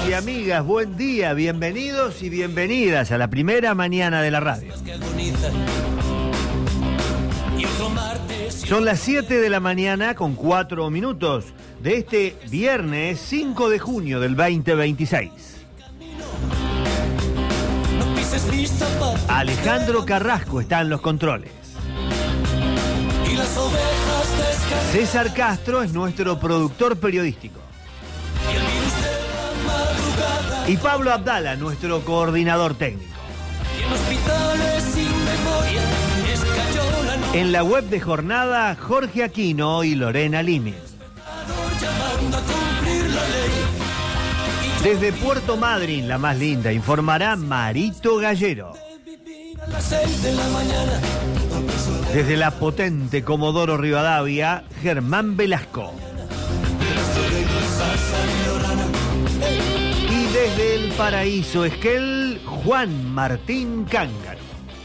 y amigas, buen día, bienvenidos y bienvenidas a la primera mañana de la radio. Son las 7 de la mañana con 4 minutos de este viernes 5 de junio del 2026. Alejandro Carrasco está en los controles. César Castro es nuestro productor periodístico. Y Pablo Abdala, nuestro coordinador técnico. En la web de Jornada, Jorge Aquino y Lorena Límez. Desde Puerto Madryn, la más linda, informará Marito Gallero. Desde la potente Comodoro Rivadavia, Germán Velasco. Y desde el Paraíso Esquel, Juan Martín Cángaro.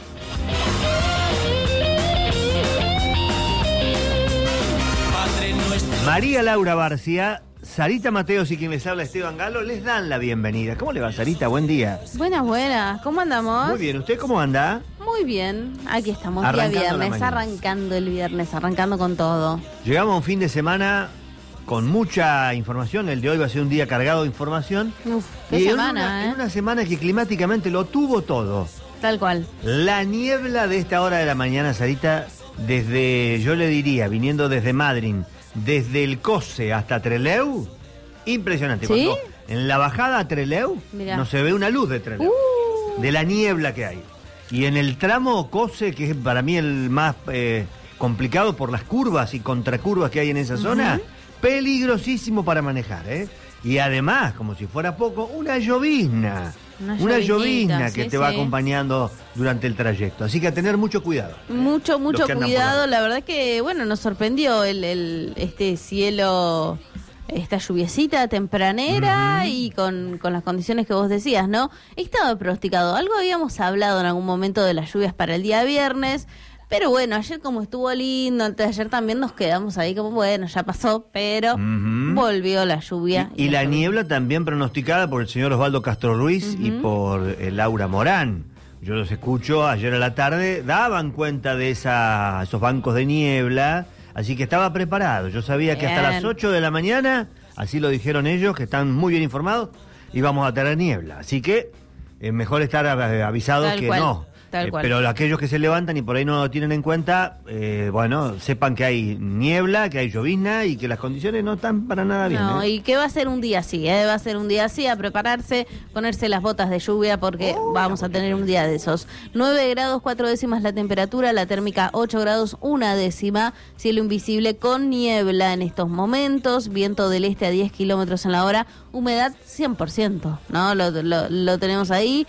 María Laura Barcia, Sarita Mateos y quien les habla Esteban Galo les dan la bienvenida. ¿Cómo le va, Sarita? Buen día. Buenas, ¿cómo andamos? Muy bien, ¿usted cómo anda? Muy bien, aquí estamos, día viernes, arrancando el viernes, arrancando con todo. Llegamos a un fin de semana con mucha información, el de hoy va a ser un día cargado de información. Uf, qué semana, en una semana que climáticamente lo tuvo todo. Tal cual. La niebla de esta hora de la mañana, Sarita, desde, yo le diría, viniendo desde Madryn, desde el Cose hasta Trelew, impresionante. ¿Sí? Cuando en la bajada a Trelew no se ve una luz de Trelew, de la niebla que hay. Y en el tramo Cose, que es para mí el más complicado por las curvas y contracurvas que hay en esa zona, peligrosísimo para manejar, ¿eh? Y además, como si fuera poco, una llovizna. Una llovizna que te va acompañando durante el trayecto. Así que a tener mucho cuidado. Mucho cuidado. La verdad que, bueno, nos sorprendió este cielo, esta lluviecita tempranera y con las condiciones que vos decías, ¿no? Estaba pronosticado. Algo habíamos hablado en algún momento de las lluvias para el día viernes. Pero bueno, ayer como estuvo lindo, antes de ayer también nos quedamos ahí como, bueno, ya pasó, pero volvió la lluvia. Y la niebla también pronosticada por el señor Osvaldo Castro Ruiz y por Laura Morán. Yo los escucho ayer a la tarde, daban cuenta de esos bancos de niebla, así que estaba preparado. Yo sabía que hasta las 8 de la mañana, así lo dijeron ellos, que están muy bien informados, íbamos a tener niebla. Así que es mejor estar avisado que no. Pero aquellos que se levantan y por ahí no lo tienen en cuenta, bueno, sepan que hay niebla, que hay llovizna y que las condiciones no están para nada bien. No, y que va a ser un día así, va a ser un día así, a prepararse, ponerse las botas de lluvia porque vamos a tener un día de esos. 9 grados 4 décimas la temperatura, la térmica 8 grados 1 décima, cielo invisible con niebla en estos momentos, viento del este a 10 kilómetros en la hora, humedad 100%, ¿no? Lo tenemos ahí.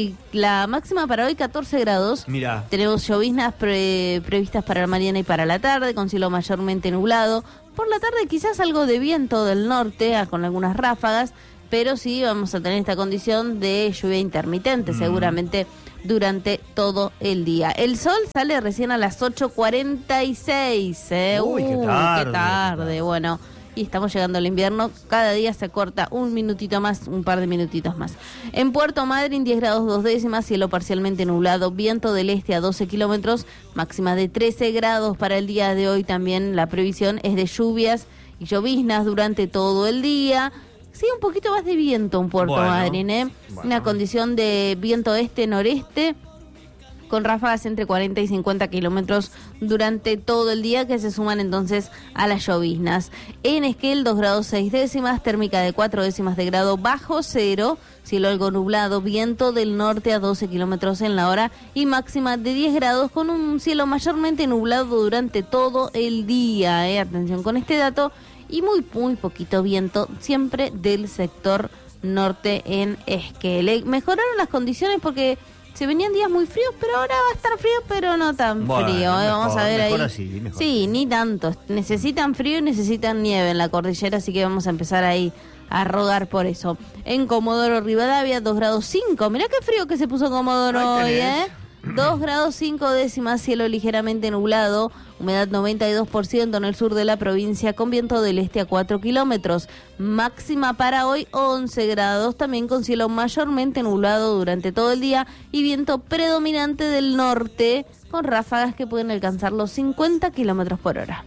La máxima para hoy 14 grados. Mirá. Tenemos lloviznas previstas para la mañana y para la tarde, con cielo mayormente nublado. Por la tarde quizás algo de viento del norte, con algunas ráfagas, pero sí vamos a tener esta condición de lluvia intermitente, seguramente durante todo el día. El sol sale recién a las 8:46. Uy, qué tarde. Bueno, y estamos llegando al invierno, cada día se corta un minutito más, un par de minutitos más. En Puerto Madryn, 10 grados 2 décimas, cielo parcialmente nublado, viento del este a 12 kilómetros, máxima de 13 grados para el día de hoy. También la previsión es de lluvias y lloviznas durante todo el día. Sí, un poquito más de viento en Puerto Madryn, ¿eh? Bueno. Una condición de viento este-noreste, con ráfagas entre 40 y 50 kilómetros durante todo el día, que se suman entonces a las lloviznas. En Esquel, 2 grados 6 décimas, térmica de 4 décimas de grado bajo cero, cielo algo nublado, viento del norte a 12 kilómetros en la hora y máxima de 10 grados con un cielo mayormente nublado durante todo el día. Atención con este dato, y muy poquito viento, siempre del sector norte en Esquel. Mejoraron las condiciones porque se venían días muy fríos, pero ahora va a estar frío, pero no tan frío. Vamos a ver ahí. Así, sí, ni tanto. Necesitan frío y necesitan nieve en la cordillera, así que vamos a empezar ahí a rogar por eso. En Comodoro Rivadavia, 2 grados 5. Mirá qué frío que se puso Comodoro hoy, ¿eh? 2 grados 5 décimas, cielo ligeramente nublado, humedad 92% en el sur de la provincia, con viento del este a 4 kilómetros. Máxima para hoy 11 grados, también con cielo mayormente nublado durante todo el día y viento predominante del norte, con ráfagas que pueden alcanzar los 50 kilómetros por hora.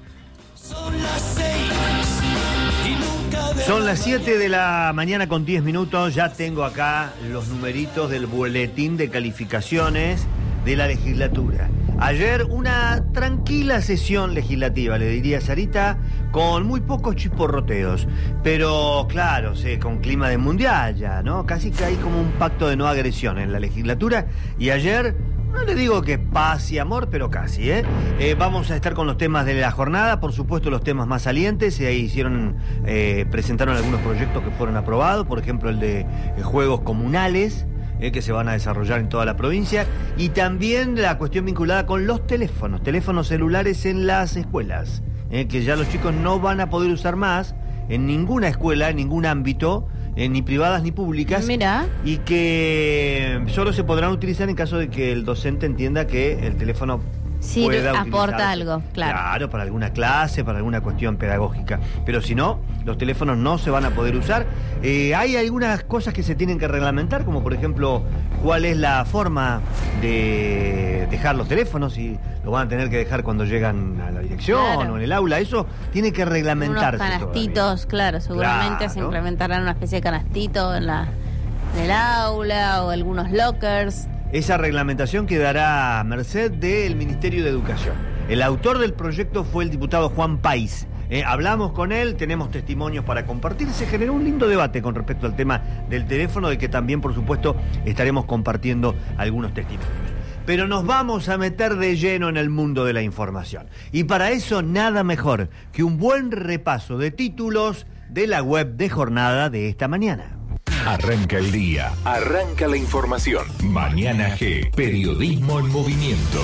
Son las 7 de la mañana con 10 minutos, ya tengo acá los numeritos del boletín de calificaciones de la legislatura. Ayer una tranquila sesión legislativa, le diría Sarita, con muy pocos chisporroteos, pero claro, con clima de mundial ya, ¿no? Casi que hay como un pacto de no agresión en la legislatura y ayer... No le digo que paz y amor, pero casi, ¿eh? Vamos a estar con los temas de la jornada, por supuesto los temas más salientes. Presentaron algunos proyectos que fueron aprobados, por ejemplo el de juegos comunales, que se van a desarrollar en toda la provincia, y también la cuestión vinculada con los teléfonos celulares en las escuelas, que ya los chicos no van a poder usar más en ninguna escuela, en ningún ámbito, ni privadas ni públicas. Mirá. Y que solo se podrán utilizar en caso de que el docente entienda que el teléfono sí, pueda aporta algo, claro. Claro, para alguna clase, para alguna cuestión pedagógica. Pero si no, los teléfonos no se van a poder usar. Hay algunas cosas que se tienen que reglamentar, como por ejemplo, cuál es la forma de dejar los teléfonos, si lo van a tener que dejar cuando llegan a la dirección, claro, o en el aula. Eso tiene que reglamentarse. Unos canastitos, claro, seguramente claro, se implementarán una especie de canastito en el aula o algunos lockers. Esa reglamentación quedará a merced del Ministerio de Educación. El autor del proyecto fue el diputado Juan País. Hablamos con él, tenemos testimonios para compartir. Se generó un lindo debate con respecto al tema del teléfono, del que también, por supuesto, estaremos compartiendo algunos testimonios. Pero nos vamos a meter de lleno en el mundo de la información. Y para eso, nada mejor que un buen repaso de títulos de la web de Jornada de esta mañana. Arranca el día, arranca la información. Mañana G, periodismo en movimiento.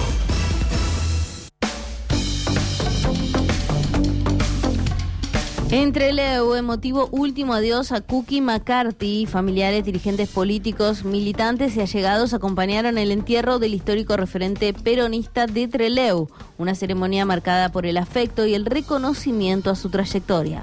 En Trelew, emotivo último adiós a Cookie McCarthy. Familiares, dirigentes políticos, militantes y allegados acompañaron el entierro del histórico referente peronista de Trelew. Una ceremonia marcada por el afecto y el reconocimiento a su trayectoria.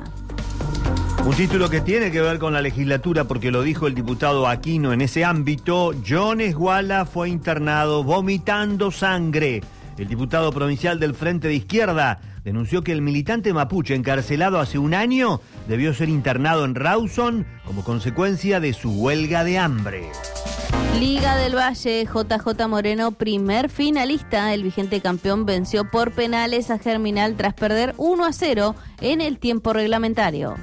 Un título que tiene que ver con la legislatura, porque lo dijo el diputado Aquino en ese ámbito. John Esguala fue internado vomitando sangre. El diputado provincial del Frente de Izquierda denunció que el militante mapuche encarcelado hace un año debió ser internado en Rawson como consecuencia de su huelga de hambre. Liga del Valle, JJ Moreno, primer finalista. El vigente campeón venció por penales a Germinal tras perder 1-0 en el tiempo reglamentario.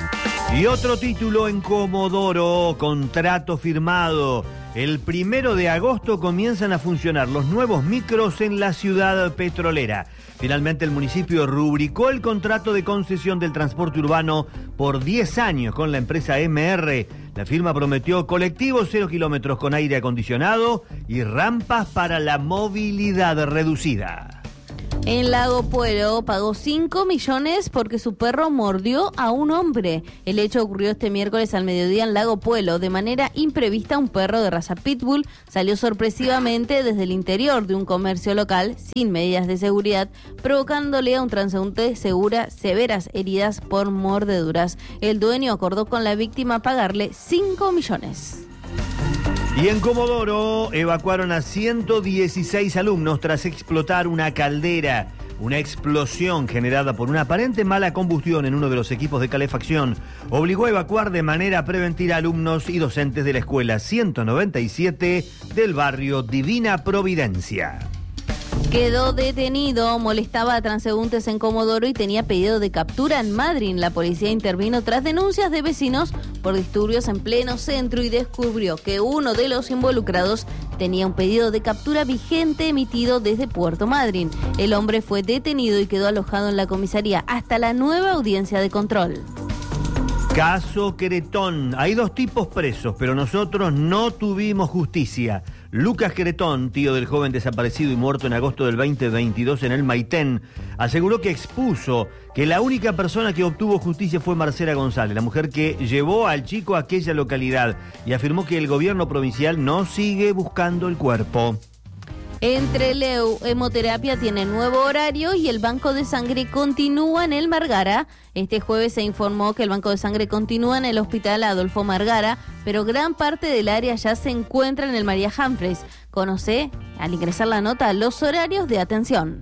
Y otro título en Comodoro, contrato firmado. El 1 de agosto comienzan a funcionar los nuevos micros en la ciudad petrolera. Finalmente el municipio rubricó el contrato de concesión del transporte urbano por 10 años con la empresa MR. La firma prometió colectivos 0 kilómetros con aire acondicionado y rampas para la movilidad reducida. En Lago Puelo pagó 5 millones porque su perro mordió a un hombre. El hecho ocurrió este miércoles al mediodía en Lago Puelo. De manera imprevista, un perro de raza pitbull salió sorpresivamente desde el interior de un comercio local sin medidas de seguridad, provocándole a un transeúnte severas heridas por mordeduras. El dueño acordó con la víctima pagarle 5 millones. Y en Comodoro evacuaron a 116 alumnos tras explotar una caldera. Una explosión generada por una aparente mala combustión en uno de los equipos de calefacción obligó a evacuar de manera preventiva a alumnos y docentes de la escuela 197 del barrio Divina Providencia. Quedó detenido, molestaba a transeúntes en Comodoro y tenía pedido de captura en Madryn. La policía intervino tras denuncias de vecinos por disturbios en pleno centro y descubrió que uno de los involucrados tenía un pedido de captura vigente emitido desde Puerto Madryn. El hombre fue detenido y quedó alojado en la comisaría hasta la nueva audiencia de control. Caso Queretón. Hay 2 tipos presos, pero nosotros no tuvimos justicia. Lucas Queretón, tío del joven desaparecido y muerto en agosto del 2022 en el Maitén, aseguró que expuso que la única persona que obtuvo justicia fue Marcela González, la mujer que llevó al chico a aquella localidad, y afirmó que el gobierno provincial no sigue buscando el cuerpo. Entreleu Hemoterapia tiene nuevo horario y el banco de sangre continúa en el Margara. Este jueves se informó que el banco de sangre continúa en el Hospital Adolfo Margara, pero gran parte del área ya se encuentra en el María Humphreys. Conoce, al ingresar la nota, los horarios de atención.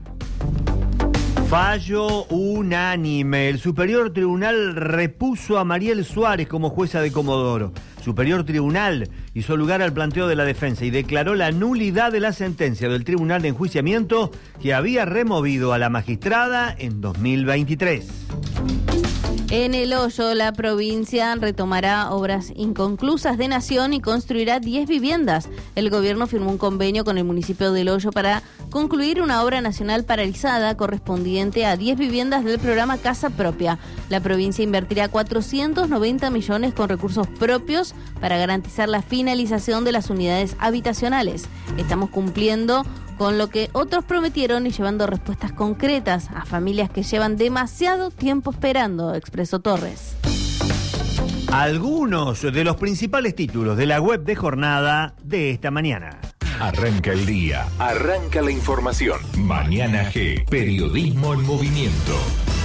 Fallo unánime. El Superior Tribunal repuso a Mariel Suárez como jueza de Comodoro. Superior Tribunal hizo lugar al planteo de la defensa y declaró la nulidad de la sentencia del Tribunal de Enjuiciamiento que había removido a la magistrada en 2023. En El Hoyo, la provincia retomará obras inconclusas de Nación y construirá 10 viviendas. El gobierno firmó un convenio con el municipio de El Hoyo para concluir una obra nacional paralizada correspondiente a 10 viviendas del programa Casa Propia. La provincia invertirá 490 millones con recursos propios para garantizar la finalización de las unidades habitacionales. Estamos cumpliendo con lo que otros prometieron y llevando respuestas concretas a familias que llevan demasiado tiempo esperando, expresó Torres. Algunos de los principales títulos de la web de jornada de esta mañana. Arranca el día, arranca la información. Mañana G, periodismo en movimiento.